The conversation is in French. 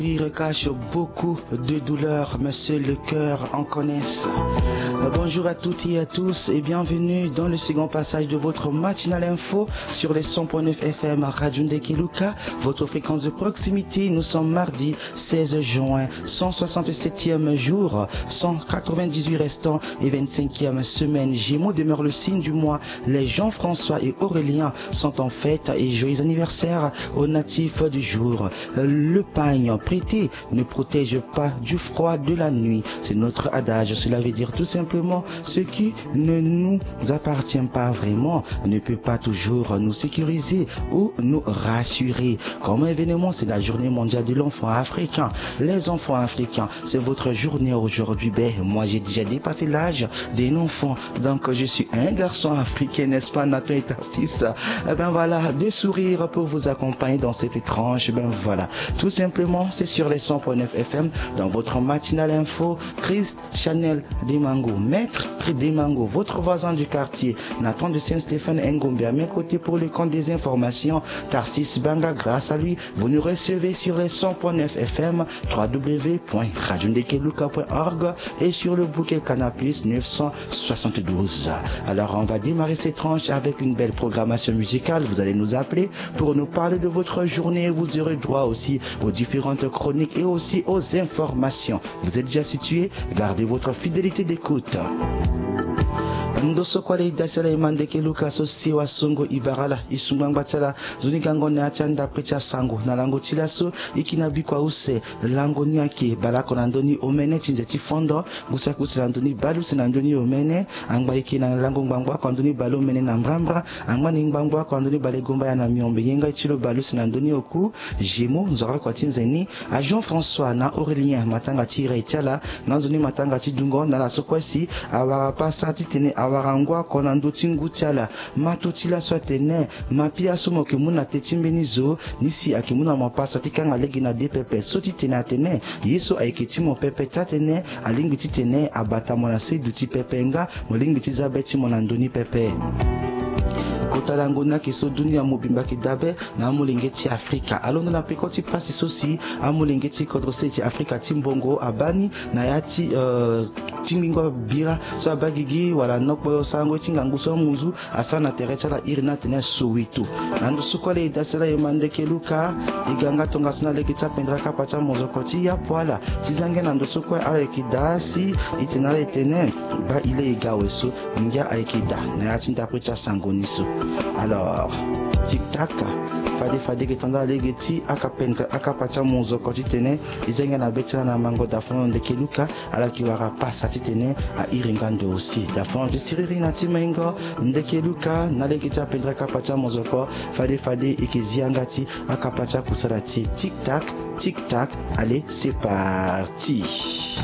Rire cache beaucoup de douleurs, mais seul le cœur en connaisse. Bonjour à toutes et à tous et bienvenue dans le second passage de votre matinale info sur les 100.9 FM Radio Ndekeluka, votre fréquence de proximité. Nous sommes mardi 16 juin, 167e jour, 198 restants et 25e semaine. Gémeaux demeure le signe du mois. Les Jean-François et Aurélien sont en fête et joyeux anniversaire aux natifs du jour. Le pagne prêté ne protège pas du froid de la nuit. C'est notre adage. Cela veut dire tout simplement ce qui ne nous appartient pas vraiment ne peut pas toujours nous sécuriser ou nous rassurer. Comme événement, c'est la journée mondiale de l'enfant africain. Les enfants africains, c'est votre journée aujourd'hui. Moi, j'ai déjà dépassé l'âge d'un enfant. Donc, je suis un garçon africain, n'est-ce pas, Nathan et Tarsis? Voilà, deux sourires pour vous accompagner dans cette étrange. Voilà, tout simplement, c'est sur les 100.9 FM dans votre matinale info. Christ Chanel Demango, maître Demango, votre voisin du quartier, Nathan de Saint-Stéphane Ngombe à mes côtés pour le compte des informations. Tarsis Banga, grâce à lui, vous nous recevez sur les 100.9 FM, www.radiondekeluka.org et sur le bouquet Canapus 972. Alors on va démarrer cette tranche avec une belle programmation musicale. Vous allez nous appeler pour nous parler de votre journée. Vous aurez droit aussi aux différentes chroniques et aussi aux informations. Vous êtes déjà situé, gardez votre fidélité d'écoute. Ndoso kwale idasela imande keluka so siwa songo ibarala isungangba tsala zunigango ne atanda precha sango na lango tilaso ikinabi kwa use lango nyake balako na ndoni omene tinzeti fondo gusa kusila ndoni balu sina ndoni omene angba ikina lango ngbangwa kwa ndoni balu omene na mbrambra angba ni ngbangwa kwa ndoni bale gomba ya na miombe yenga itilo balu sina ndoni oku jimo nzora kwa tinzeni a Jean-François na Aurélien matanga tira itiala nganzoni matanga tidungo na la sokwasi awara pasati tene awarangwa kona ndoti ngutiala matotila swatene mapia somo ke muna tetimbenizo nisi akimuna mapasa tikanga legi na DPP soti tena tene yeso aiketi mo pepe tatene alingiti tene abata mona seduti pepenga molingiti zabeti mona ndoni pepe kotalangona kiso dunia mobimba kidabe na mulingeti Afrika alonda na pekoti pasi sosi amulingeti kodroseti Afrika timbongo abani na yati timbingo bira so abagigi wala nokbo sango tinganguso muzu asana terecha la irina tene suwitu nando sukole idasela yemande keluka iganga tonga sina lekita pendra kapata mozokoti ya poala tizange nando sukwe ala ekidasi itenala etene ba ile igaweso ngia aikida na yati ndaprecha sangoniso. Alors, tic-tac, fade ketanda legeti akapacha monzo koti tene izenga na betela na mango dafon de keluka ala kiwara pasa titene a iringando aussi dafon de siriri na timengo de keluka na legeti apendra akapacha monzo ko fade ikiziangati akapacha kusarati tic-tac, allez, c'est parti.